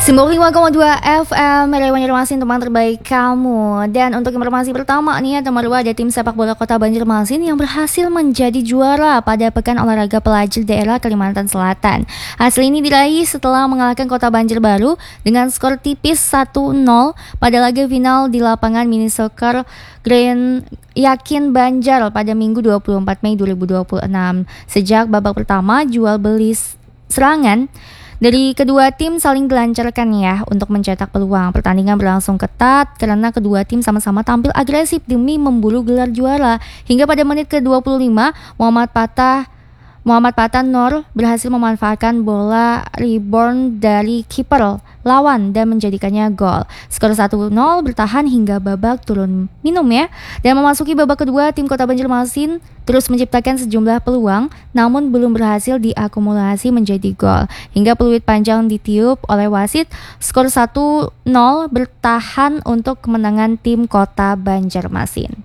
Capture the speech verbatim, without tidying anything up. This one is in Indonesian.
sembilan puluh lima koma dua F M Radio Banjarmasin, teman terbaik kamu. Dan untuk informasi pertama nih ya, teman dua, ada tim sepak bola Kota Banjarmasin yang berhasil menjadi juara pada Pekan Olahraga Pelajar Daerah Kalimantan Selatan. Hasil ini diraih setelah mengalahkan Kota Banjarbaru dengan skor tipis satu nol pada laga final di lapangan mini soccer Grand Yakin Banjar pada Minggu dua puluh empat Mei dua ribu dua puluh enam. Sejak babak pertama, jual beli serangan dari kedua tim saling dilancarkan ya untuk mencetak peluang. Pertandingan berlangsung ketat karena kedua tim sama-sama tampil agresif demi memburu gelar juara. Hingga pada menit ke dua puluh lima, Muhammad Patah Muhammad Patan Nur berhasil memanfaatkan bola reborn dari kiper lawan dan menjadikannya gol. Skor satu nol bertahan hingga babak turun minum ya. Dan memasuki babak kedua, tim Kota Banjarmasin terus menciptakan sejumlah peluang namun belum berhasil diakumulasi menjadi gol. Hingga peluit panjang ditiup oleh wasit, skor satu nol bertahan untuk kemenangan tim Kota Banjarmasin.